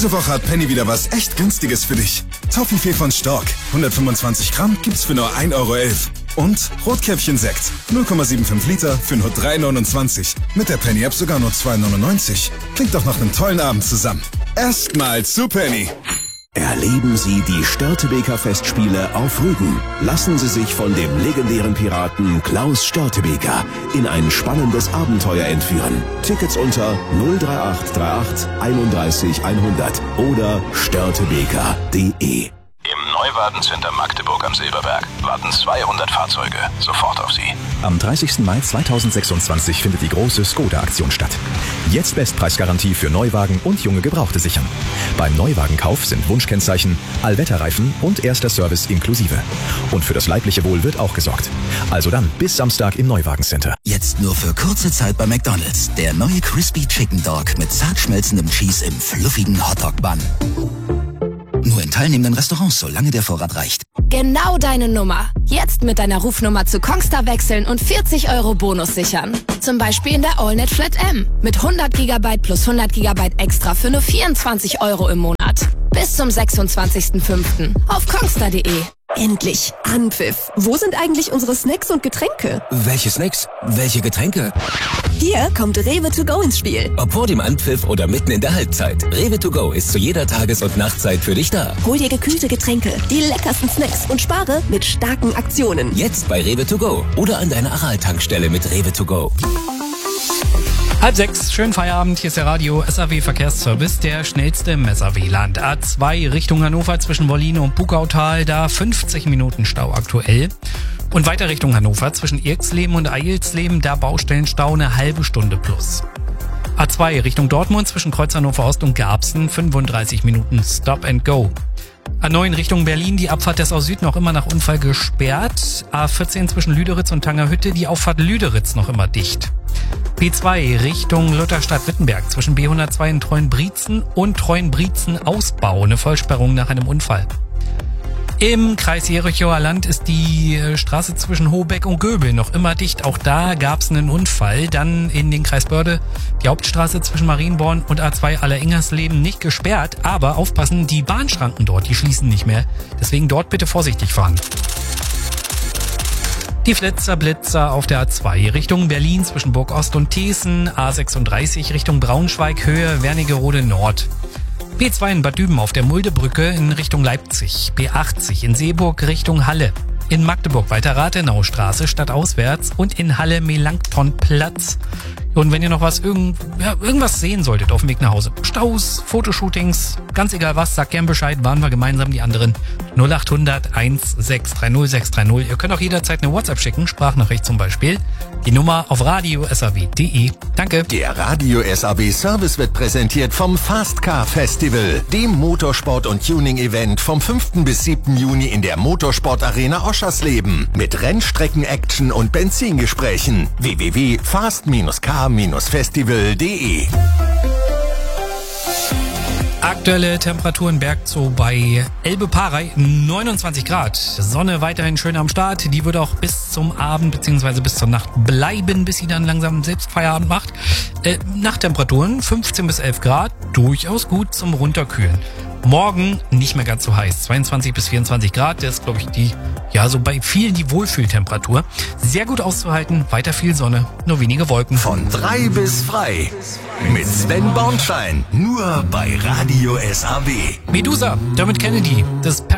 Diese Woche hat Penny wieder was echt Günstiges für dich. Toffifee von Stork, 125 Gramm gibt's für nur 1,11 Euro. Und Rotkäppchen-Sekt, 0,75 Liter für nur 3,29 €. Mit der Penny-App sogar nur 2,99 €. Klingt doch nach einem tollen Abend zusammen. Erstmal zu Penny. Erleben Sie die Störtebeker Festspiele auf Rügen. Lassen Sie sich von dem legendären Piraten Klaus Störtebeker in ein spannendes Abenteuer entführen. Tickets unter 03838 31 100 oder störtebeker.de. Im Neuwagen-Center Magdeburg am Silberberg warten 200 Fahrzeuge sofort auf Sie. Am 30. Mai 2026 findet die große Skoda-Aktion statt. Jetzt Bestpreisgarantie für Neuwagen und junge Gebrauchte sichern. Beim Neuwagenkauf sind Wunschkennzeichen, Allwetterreifen und erster Service inklusive. Und für das leibliche Wohl wird auch gesorgt. Also dann bis Samstag im Neuwagen-Center. Jetzt nur für kurze Zeit bei McDonald's. Der neue Crispy Chicken Dog mit zart schmelzendem Cheese im fluffigen Hotdog-Bun. Nur in teilnehmenden Restaurants, solange der Vorrat reicht. Genau deine Nummer. Jetzt mit deiner Rufnummer zu Kongstar wechseln und 40 € Bonus sichern. Zum Beispiel in der AllNet Flat M. Mit 100 GB plus 100 GB extra für nur 24 € im Monat. Bis zum 26.05. auf kongstar.de. Endlich Anpfiff. Wo sind eigentlich unsere Snacks und Getränke? Welche Snacks? Welche Getränke? Hier kommt Rewe to go ins Spiel. Ob vor dem Anpfiff oder mitten in der Halbzeit. Rewe to go ist zu jeder Tages- und Nachtzeit für dich da. Hol dir gekühlte Getränke, die leckersten Snacks und spare mit starken Aktionen. Jetzt bei Rewe to go oder an deiner Aral-Tankstelle mit Rewe to go. 5:30, schönen Feierabend, hier ist der Radio SAW Verkehrsservice, der schnellste im SAW-Land. A2 Richtung Hannover zwischen Wollin und Bugautal, da 50 Minuten Stau aktuell. Und weiter Richtung Hannover zwischen Irksleben und Eilsleben, da Baustellenstau eine halbe Stunde plus. A2 Richtung Dortmund zwischen Kreuz Hannover Ost und Garbsen, 35 Minuten Stop and Go. A9 Richtung Berlin, die Abfahrt Dessau Süd noch immer nach Unfall gesperrt. A14 zwischen Lüderitz und Tangerhütte, die Auffahrt Lüderitz noch immer dicht. P2 Richtung Lutherstadt-Wittenberg zwischen B102 in Treuenbrietzen und Treuenbrietzen-Ausbau, eine Vollsperrung nach einem Unfall. Im Kreis Jerichoer Land ist die Straße zwischen Hohbeck und Göbel noch immer dicht. Auch da gab es einen Unfall. Dann in den Kreis Börde die Hauptstraße zwischen Marienborn und A2 Alleringersleben nicht gesperrt. Aber aufpassen, die Bahnschranken dort, die schließen nicht mehr. Deswegen dort bitte vorsichtig fahren. Die Flitzer-Blitzer auf der A2 Richtung Berlin zwischen Burg Ost und Thesen, A36 Richtung Braunschweig Höhe Wernigerode Nord. B2 in Bad Düben auf der Muldebrücke in Richtung Leipzig, B80 in Seeburg Richtung Halle, in Magdeburg weiter Rathenaustraße stadtauswärts und in Halle Melanchthonplatz. Und wenn ihr noch irgendwas sehen solltet auf dem Weg nach Hause, Staus, Fotoshootings, ganz egal was, sagt gern Bescheid, waren wir gemeinsam die anderen. 0800 1630 630. Ihr könnt auch jederzeit eine WhatsApp schicken, Sprachnachricht zum Beispiel. Die Nummer auf radio.saw.de. Danke. Der Radio SAW Service wird präsentiert vom Fast Car Festival, dem Motorsport- und Tuning-Event vom 5. bis 7. Juni in der Motorsport-Arena Oschersleben. Mit Rennstrecken-Action und Benzingesprächen. www.fast-car-festival.de. Aktuelle Temperaturen Bergzoo bei Elbe-Parey 29 Grad. Sonne weiterhin schön am Start. Die wird auch bis zum Abend bzw. bis zur Nacht bleiben, bis sie dann langsam selbst Feierabend macht. Nachttemperaturen 15 bis 11 Grad. Durchaus gut zum Runterkühlen. Morgen nicht mehr ganz so heiß. 22 bis 24 Grad. Das ist, glaube ich, so bei vielen die Wohlfühltemperatur. Sehr gut auszuhalten. Weiter viel Sonne, nur wenige Wolken. Von 3 bis frei. Mit Sven Bornstein. Nur bei Radio SAW. Medusa, Dermot Kennedy. Das